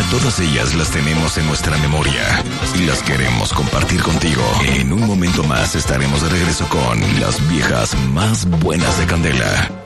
Todas ellas las tenemos en nuestra memoria y las queremos compartir contigo. En un momento más estaremos de regreso con las viejas más buenas de Candela.